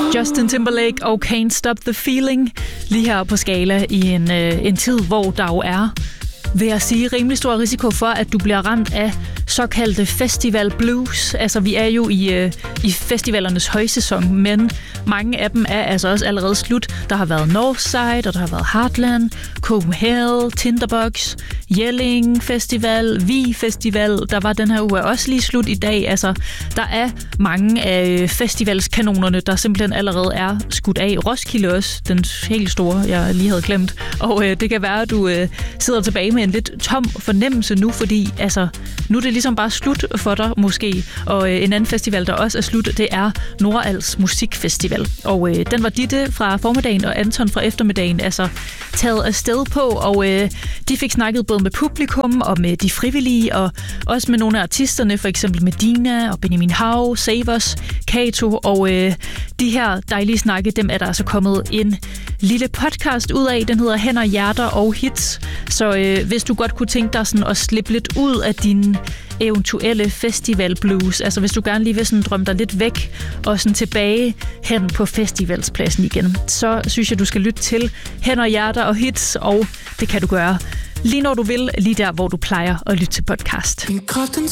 Justin Timberlake og Can't Stop the Feeling lige her på Skala i en tid, hvor der jo er, vil jeg sige, rimelig stor risiko for, at du bliver ramt af såkaldte festival blues. Altså, vi er jo i festivalernes højsæson, men mange af dem er altså også allerede slut. Der har været Northside, og der har været Heartland, Copenhagen, Tinderbox, Jelling Festival, Vi Festival. Der var den her uge også lige slut i dag. Altså, der er mange af festivalskanonerne, der simpelthen allerede er skudt af. Roskilde også, den helt store, jeg lige havde glemt. Og det kan være, at du sidder tilbage med en lidt tom fornemmelse nu, fordi altså, nu er det ligesom bare slut for dig måske. Og en anden festival, der også er slut, det er Nordals Musikfestival. Og den var Ditte fra formiddagen og Anton fra eftermiddagen altså taget afsted på, og de fik snakket både med publikum og med de frivillige, og også med nogle af artisterne, for eksempel Medina og Benjamin Hav, Savers, Kato, og de her dejlige snakke, dem er der altså kommet en lille podcast ud af. Den hedder Hænder, Hjerter og Hits. Så hvis du godt kunne tænke dig sådan at slippe lidt ud af din eventuelle festival blues, altså hvis du gerne lige vil sådan drømme dig lidt væk og sådan tilbage hen på festivalspladsen igen, så synes jeg, du skal lytte til Hænder, Hjerter og Hits, og det kan du gøre lige når du vil, lige der, hvor du plejer at lytte til podcast.